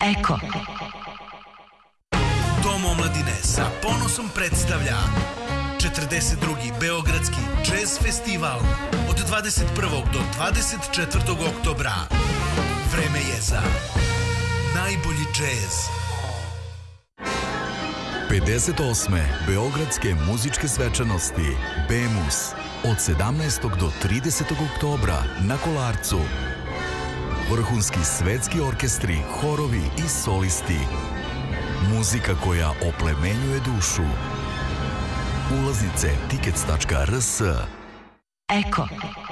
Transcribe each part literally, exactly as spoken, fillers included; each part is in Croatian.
Eko. Dom omladine sa ponosom predstavlja četrdeset drugi Beogradski jazz festival od dvadeset prvog do dvadeset četvrtog oktobra. Vreme je za najbolji džez. pedeset osme Beogradske muzičke svečanosti BEMUS od sedamnaestog do tridesetog oktobra na Kolarcu. Vrhunski svetski orkestri, horovi i solisti. Muzika koja oplemenjuje dušu. Ulaznice tickets tačka r s. Eko.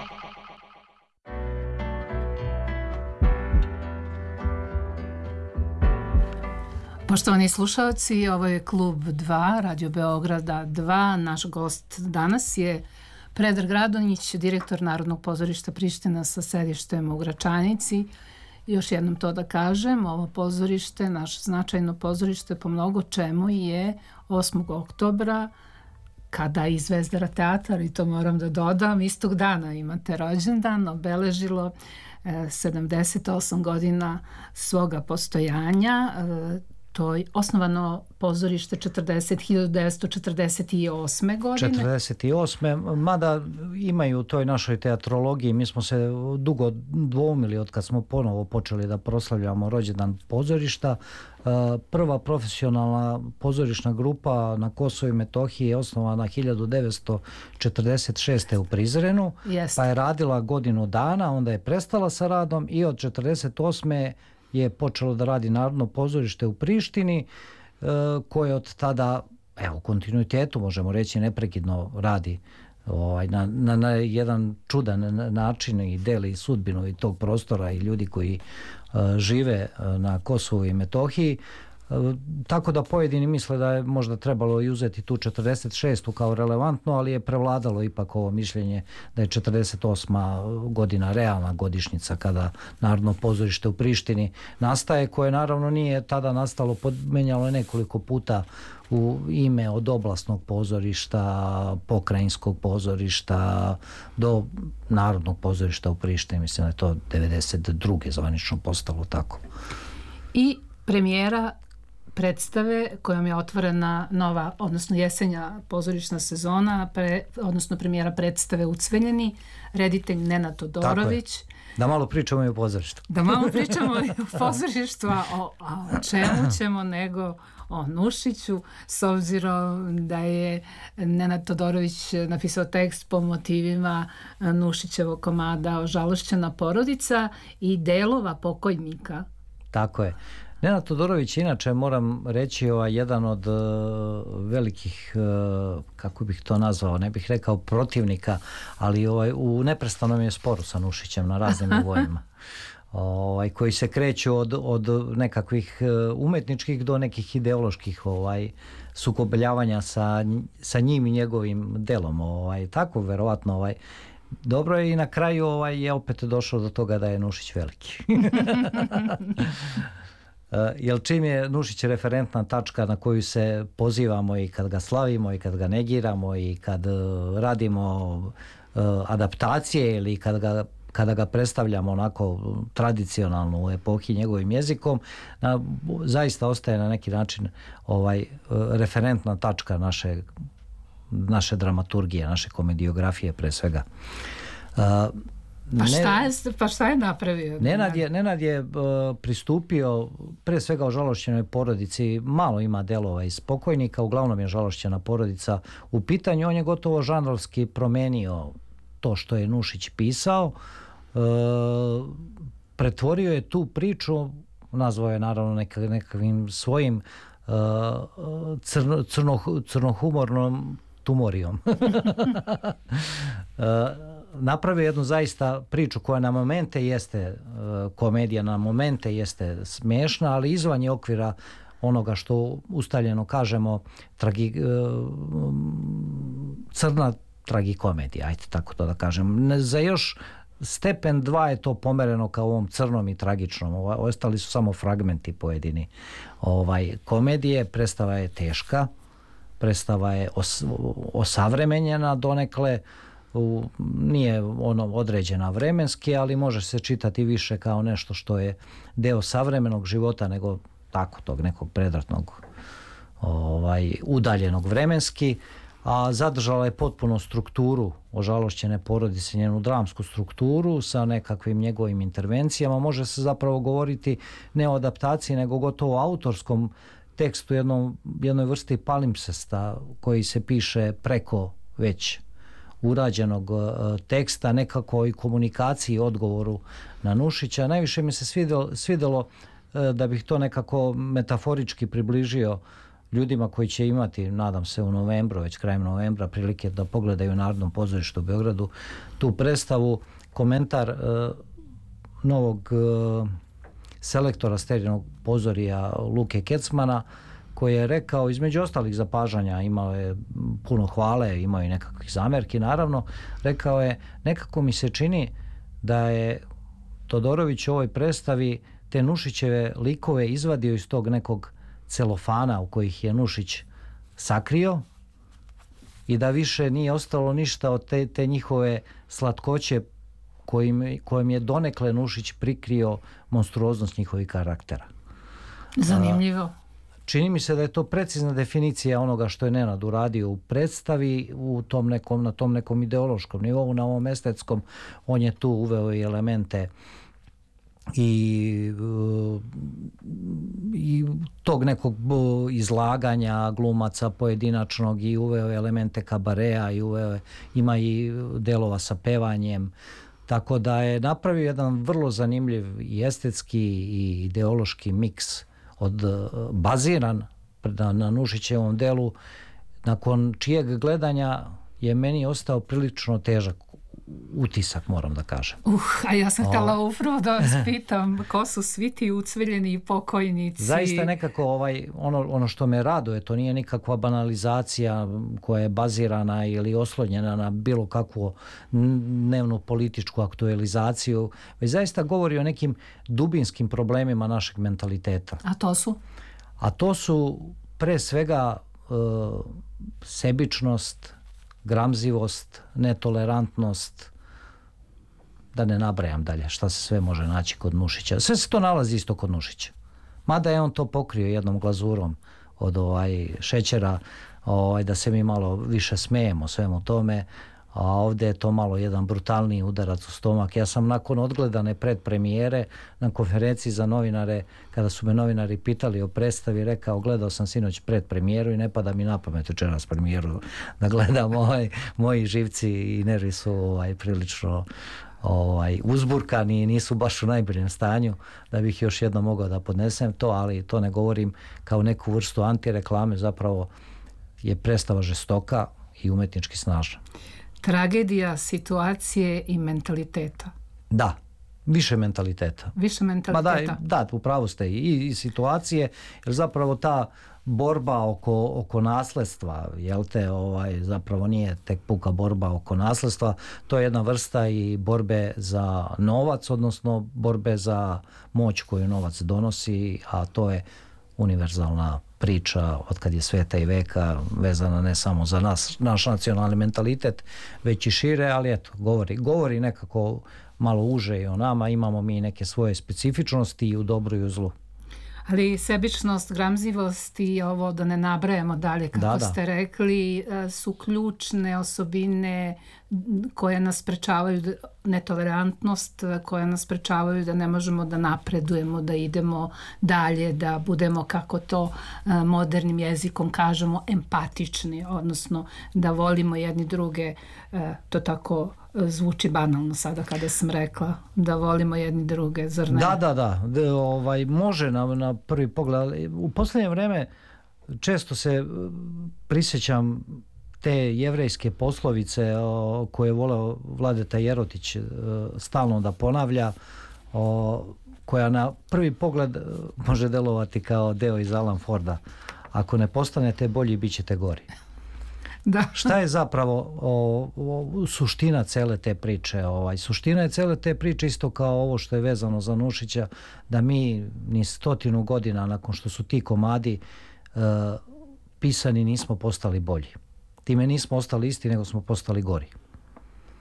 Poštovani slušalci, ovo je Klub dva, Radio Beograda dva. Naš gost danas je Predrag Radonjić, direktor Narodnog pozorišta Priština sa sedištem u Gračanici. Još jednom to da kažem, ovo pozorište, naše značajno pozorište po mnogo čemu je osmog oktobra, kada i Zvezdara teatar, i to moram da dodam, istog dana imate rođendan, obeležilo eh, sedamdeset osam godina svoga postojanja. Eh, To je osnovano pozorište hiljadu devetsto četrdeset osme godine. četrdeset osme Mada imaju u toj našoj teatrologiji, mi smo se dugo dvoumili od kad smo ponovo počeli da proslavljamo rođendan pozorišta. Prva profesionalna pozorišna grupa na Kosovu i Metohiji je osnovana hiljadu devetsto četrdeset šeste u Prizrenu. Jeste. Pa je radila godinu dana, onda je prestala sa radom i od četrdeset osme je počelo da radi Narodno pozorište u Prištini, koje od tada, evo, u kontinuitetu možemo reći, neprekidno radi ovaj, na, na, na jedan čudan način i deli sudbinu i tog prostora i ljudi koji uh, žive na Kosovu i Metohiji. Tako da pojedini misle da je možda trebalo i uzeti tu četrdeset šestu kao relevantno, ali je prevladalo ipak ovo mišljenje da je četrdeset osma godina realna godišnjica kada Narodno pozorište u Prištini nastaje, koje naravno nije tada nastalo, menjalo je nekoliko puta u ime od oblasnog pozorišta, pokrajinskog pozorišta do Narodnog pozorišta u Prištini. Mislim da je to devedeset druge zvanično postalo tako. I premijera predstave kojom je otvorena nova, odnosno jesenja pozorišna sezona, pre, odnosno premijera predstave Ucveljeni, reditelj Nenad Todorović. Da malo pričamo i o pozorištu. Da malo pričamo i o pozorištu, a o, a o čemu ćemo nego o Nušiću, s obzirom da je Nenad Todorović napisao tekst po motivima Nušićevog komada Ožalošćena porodica i delova pokojnika. Tako je. Nenad Todorović, inače moram reći, ovaj, jedan od uh, velikih, uh, kako bih to nazvao, ne bih rekao protivnika, ali ovaj, u neprestanom je sporu sa Nušićem na raznim nivoima. Ovaj, koji se kreću od, od nekakvih uh, umetničkih do nekih ideoloških ovaj, sukobljavanja sa, sa njim i njegovim delom. Ovaj, tako, verovatno, ovaj, dobro je i na kraju ovaj, je opet došao do toga da je Nušić veliki. Uh, jer čim je Nušić referentna tačka na koju se pozivamo i kad ga slavimo i kad ga negiramo i kad uh, radimo uh, adaptacije ili kad ga, kada ga predstavljamo onako tradicionalno u epohi njegovim jezikom, na, zaista ostaje na neki način ovaj, uh, referentna tačka naše, naše dramaturgije, naše komediografije pre svega. Uh, Pa šta je, pa šta je napravio? Nenad je, Nenad je uh, pristupio pre svega Ožalošćenoj porodici. Malo ima delova iz Pokojnika, uglavnom je Žalošćena porodica u pitanju. On je gotovo žanrovski promenio to što je Nušić pisao. Uh, pretvorio je tu priču, nazvao je naravno neka, nekakvim svojim uh, crno, crno, crnohumornom tumorijom. uh, napravio jednu zaista priču koja na momente jeste uh, komedija, na momente jeste smiješna, ali izvan je okvira onoga što ustaljeno kažemo tragi, uh, crna tragikomedija, ajte tako to da kažem. Za još stepen dva je to pomereno kao ovom crnom i tragičnom. Ostali su samo fragmenti pojedini ovaj, komedije. Predstava je teška, predstava je os, osavremenjena donekle. u, nije ono određena vremenski, ali može se čitati više kao nešto što je deo savremenog života nego tako tog nekog predratnog ovaj, udaljenog vremenski, a zadržala je potpuno strukturu Ožalošćene porodice, njenu dramsku strukturu sa nekakvim njegovim intervencijama. Može se zapravo govoriti ne o adaptaciji nego gotovo o autorskom tekstu, jednom, jednoj vrsti palimpsesta koji se piše preko već urađenog teksta, nekako i komunikaciji i odgovoru na Nušića. Najviše mi se svidjelo, svidjelo da bih to nekako metaforički približio ljudima koji će imati, nadam se u novembru, već krajem novembra, prilike da pogledaju u Narodnom pozorištu u Beogradu tu predstavu, komentar e, novog e, selektora Sterinog pozorija Luke Kecmana, koji je rekao, između ostalih zapažanja, imao je puno hvale, imao i nekakvih zamerki, naravno, rekao je, nekako mi se čini da je Todorović u ovoj predstavi te Nušićeve likove izvadio iz tog nekog celofana u kojih je Nušić sakrio i da više nije ostalo ništa od te, te njihove slatkoće kojim, kojim je donekle Nušić prikrio monstruoznost njihovih karaktera. Zanimljivo. Čini mi se da je to precizna definicija onoga što je Nenad uradio u predstavi u tom nekom, na tom nekom ideološkom nivou, na ovom estetskom. On je tu uveo i elemente i, i tog nekog izlaganja glumaca pojedinačnog i uveo elemente kabarea i uveo, ima i delova sa pevanjem, tako da je napravio jedan vrlo zanimljiv i estetski i ideološki miks od baziran na, na Nušićevom delu, nakon čijeg gledanja je meni ostao prilično težak utisak, moram da kažem. Uh, a ja sam htjela upravo da vas pitam ko su svi ti ucviljeni pokojnici. Zaista nekako ovaj, ono, ono što me raduje, to nije nikakva banalizacija koja je bazirana ili oslonjena na bilo kakvu dnevnu političku aktualizaciju, već zaista govori o nekim dubinskim problemima našeg mentaliteta. A to su? A to su pre svega e, sebičnost, gramzivost, netolerantnost, da ne nabrajam dalje šta se sve može naći kod Nušića. Sve se to nalazi isto kod Nušića. Mada je on to pokrio jednom glazurom od ovaj šećera, ovaj, da se mi malo više smejemo svemu tome, a ovdje je to malo jedan brutalniji udarac u stomak. Ja sam nakon odgledane predpremijere na konferenciji za novinare, kada su me novinari pitali o predstavi, rekao, gledao sam sinoć predpremijeru i ne pada mi na pamet večeras premijeru da gledam, ovaj, moji živci i nervi su ovaj, prilično ovaj, uzburkani i nisu baš u najboljem stanju da bih još jedno mogao da podnesem to, ali to ne govorim kao neku vrstu antireklame, zapravo je predstava žestoka i umetnički snažna. Tragedija situacije i mentaliteta. Da, više mentaliteta. Više mentaliteta. Ma da, da, upravo ste i, i situacije, jer zapravo ta borba oko, oko nasledstva, jel te, ovaj, zapravo nije tek puka borba oko nasledstva, to je jedna vrsta i borbe za novac, odnosno borbe za moć koju novac donosi, a to je univerzalna priča od kad je sveta i veka, vezana ne samo za nas, naš nacionalni mentalitet, već i šire, ali eto, govori, govori nekako malo uže i o nama, imamo mi neke svoje specifičnosti i u dobru i u zlu. Ali sebičnost, gramzivost i ovo da ne nabrajamo dalje, kako da, da. ste rekli, su ključne osobine koje nas sprečavaju, netolerantnost, koje nas sprečavaju da ne možemo da napredujemo, da idemo dalje, da budemo, kako to modernim jezikom kažemo, empatični, odnosno da volimo jedni druge, to tako zvuči banalno sada kada sam rekla, da volimo jedni druge, zar ne? Da, da, da, de, ovaj, može na, na prvi pogled, ali u posljednje vreme često se prisjećam te jevrejske poslovice o, koje je voleo Vladeta Jerotić stalno da ponavlja, o, koja na prvi pogled može delovati kao deo iz Alan Forda. Ako ne postanete bolji, bit ćete gori. Da. Šta je zapravo o, o, suština cele te priče? Ovaj, suština je cele te priče isto kao ovo što je vezano za Nušića, da mi ni stotinu godina nakon što su ti komadi e, pisani nismo postali bolji. Time nismo ostali isti, nego smo postali gori.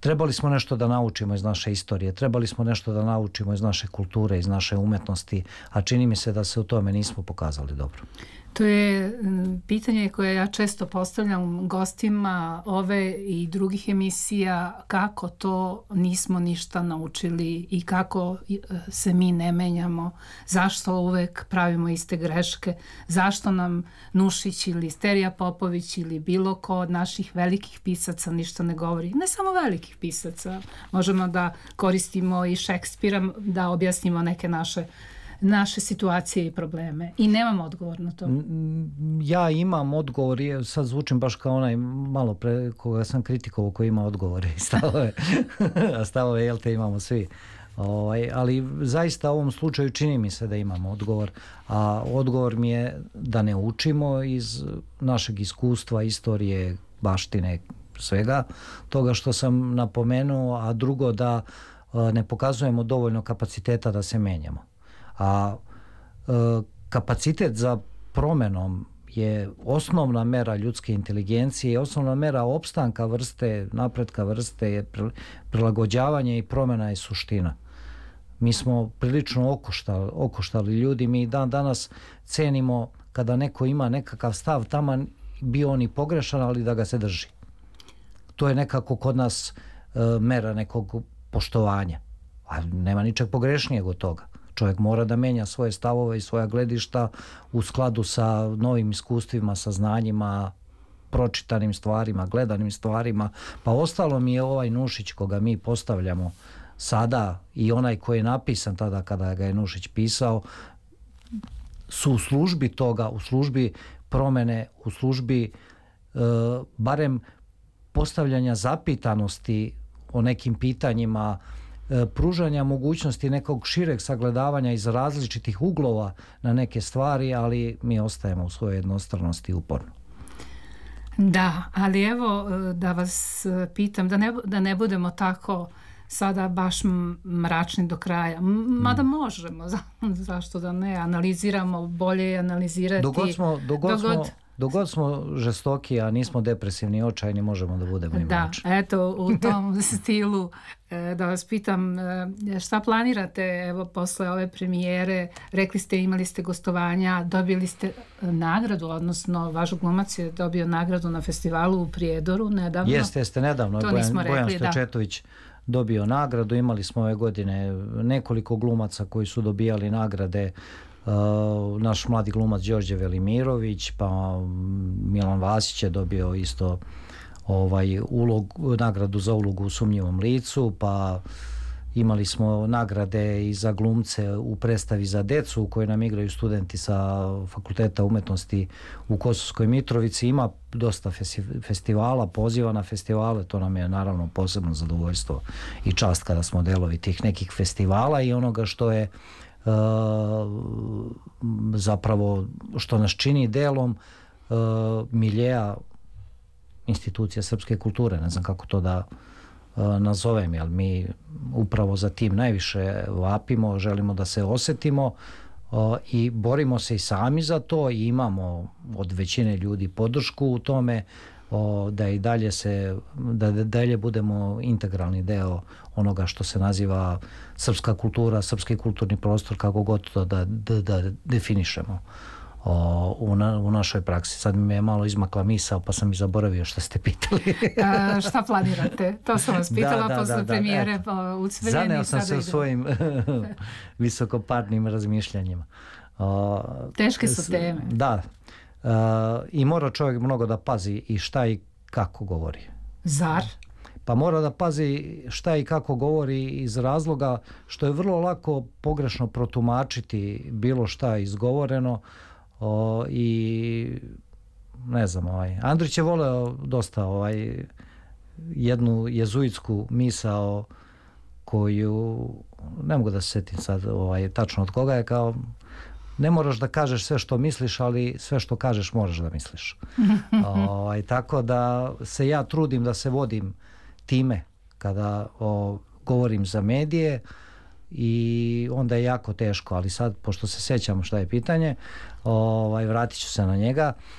trebali smo nešto da naučimo iz naše istorije, trebali smo nešto da naučimo iz naše kulture, iz naše umetnosti, a čini mi se da se u tome nismo pokazali dobro. To je pitanje koje ja često postavljam gostima ove i drugih emisija, kako to nismo ništa naučili i kako se mi ne menjamo, zašto uvek pravimo iste greške, zašto nam Nušić ili Sterija Popović ili bilo ko od naših velikih pisaca ništa ne govori. Ne samo velikih pisaca, možemo da koristimo i Šekspira da objasnimo neke naše naše situacije i probleme i nemam odgovor na to. Ja imam odgovor, sad zvučim baš kao onaj malo pre koga sam kritikovao koji ima odgovore i stavove, a stavove jel te imamo svi. Ovaj, ali zaista u ovom slučaju čini mi se da imamo odgovor, a odgovor mi je da ne učimo iz našeg iskustva, istorije, baštine, svega toga što sam napomenuo, a drugo da ne pokazujemo dovoljno kapaciteta da se menjamo. A e, kapacitet za promenom je osnovna mera ljudske inteligencije i osnovna mera opstanka vrste, napretka vrste je prilagođavanje i promjena je suština. Mi smo prilično okoštali, okoštali ljudi, mi dan danas cenimo kada neko ima nekakav stav, taman bio on i pogrešan, ali da ga se drži. To je nekako kod nas e, mera nekog poštovanja, a nema ničeg pogrešnijeg od toga. Čovjek mora da menja svoje stavove i svoja gledišta u skladu sa novim iskustvima, sa znanjima, pročitanim stvarima, gledanim stvarima. Pa ostalo mi je ovaj Nušić koga mi postavljamo sada i onaj koji je napisan tada kada ga je Nušić pisao, su u službi toga, u službi promjene, u službi e, barem postavljanja zapitanosti o nekim pitanjima, pružanja mogućnosti nekog šireg sagledavanja iz različitih uglova na neke stvari, ali mi ostajemo u svojoj jednostranosti uporno. Da, ali evo da vas pitam, da ne, da ne budemo tako sada baš mračni do kraja. Mada možemo, za, zašto da ne, analiziramo, bolje je analizirati. Dogod smo, dogod dogod... smo Dogod smo žestoki, a nismo depresivni i očajni, možemo da budemo i mračni. Da, eto, u tom stilu da vas pitam, šta planirate evo posle ove premijere? Rekli ste, imali ste gostovanja, dobili ste nagradu, odnosno vaš glumac je dobio nagradu na festivalu u Prijedoru nedavno. Jeste, jeste, nedavno. To Bojan, nismo rekli, Bojan da. Stojčetović dobio nagradu. Imali smo ove godine nekoliko glumaca koji su dobijali nagrade. Uh, naš mladi glumac Đorđe Velimirović, pa Milan Vasić je dobio isto ovaj ulog, nagradu za ulogu u Sumnjivom licu, pa imali smo nagrade i za glumce u predstavi za decu u kojoj nam igraju studenti sa Fakulteta umetnosti u Kosovskoj Mitrovici. Ima dosta festivala, poziva na festivale, to nam je naravno posebno zadovoljstvo i čast kada smo delovi tih nekih festivala i onoga što je Uh, zapravo što nas čini delom uh, miljeja institucija srpske kulture, ne znam kako to da uh, nazovem, jer mi upravo za tim najviše vapimo, želimo da se osetimo uh, i borimo se i sami za to i imamo od većine ljudi podršku u tome uh, da i dalje se da dalje budemo integralni deo onoga što se naziva srpska kultura, srpski kulturni prostor, kako god to da, da, da definišemo o, u, na, u našoj praksi. Sad mi je malo izmakla misao, pa sam i zaboravio što ste pitali. A, šta planirate? To sam vas pitala da, da, posle da, da, premijere ucveljeni. Zaneo sam se u svojim visokoparnim razmišljanjima. O, Teške su teme. Da. O, I mora čovjek mnogo da pazi i šta i kako govori. Zar? Pa mora da pazi šta i kako govori iz razloga što je vrlo lako pogrešno protumačiti bilo šta izgovoreno o, i ne znam, ovaj, Andrić je voleo dosta ovaj, jednu jezuitsku misao koju ne mogu da se setim sad ovaj, tačno od koga je, kao ne moraš da kažeš sve što misliš, ali sve što kažeš moraš da misliš. ovaj, tako da se ja trudim da se vodim time kada o, govorim za medije i onda je jako teško, ali sad pošto se sećam šta je pitanje, ovaj, vratit ću se na njega.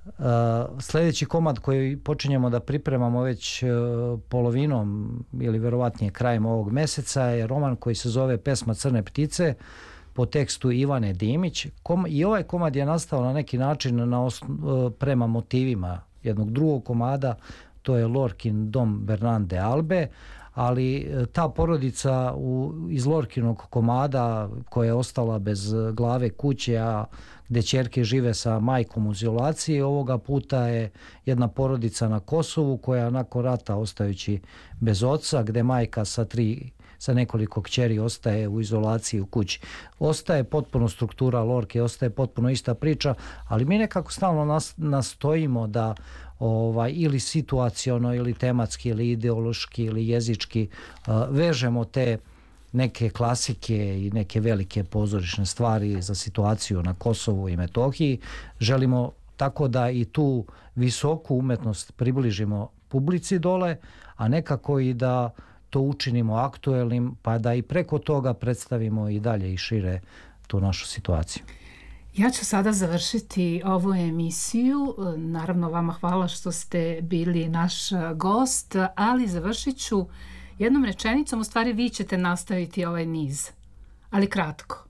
Sljedeći komad koji počinjemo da pripremamo već polovinom ili verovatnije krajem ovog meseca je roman koji se zove Pesma Crne ptice po tekstu Ivane Dimić. I ovaj komad je nastao na neki način na osno, prema motivima jednog drugog komada, to je Lorkin dom Bernarde Albe, ali ta porodica u, iz Lorkinog komada koja je ostala bez glave kuće, a gde ćerke žive sa majkom u izolaciji, ovoga puta je jedna porodica na Kosovu koja nakon rata ostajući bez oca, gde majka sa tri sa nekoliko kćeri ostaje u izolaciji u kući. Ostaje potpuno struktura Lorke, ostaje potpuno ista priča, ali mi nekako stalno nas, nastojimo da ovaj, ili situaciono, ili tematski, ili ideološki, ili jezički uh, vežemo te neke klasike i neke velike pozorišne stvari za situaciju na Kosovu i Metohiji. Želimo tako da i tu visoku umetnost približimo publici dole, a nekako i da to učinimo aktuelnim, pa da i preko toga predstavimo i dalje i šire tu našu situaciju. Ja ću sada završiti ovu emisiju. Naravno, vama hvala što ste bili naš gost, ali završit ću jednom rečenicom. U stvari, vi ćete nastaviti ovaj niz, ali kratko.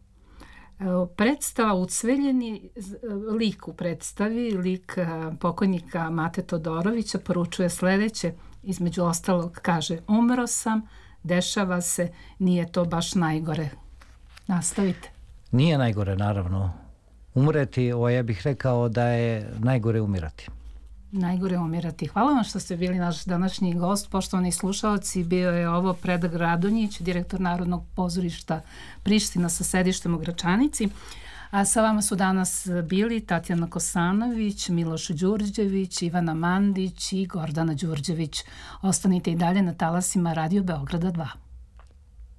Predstava Ucveljeni, lik u predstavi, lik pokojnika Mate Todorovića poručuje sljedeće. Između ostalog kaže: umro sam, dešava se, nije to baš najgore. Nastavite. Nije najgore, naravno. Umreti, o, ja bih rekao da je najgore umirati. Najgore umirati. Hvala vam što ste bili naš današnji gost. Poštovani slušalci, bio je ovo Predrag Radonjić, direktor Narodnog pozorišta Priština sa sedištem u Gračanici. A sa vama su danas bili Tatjana Kosanović, Miloš Đurđević, Ivana Mandić i Gordana Đurđević. Ostanite i dalje na talasima Radio Beograda dva.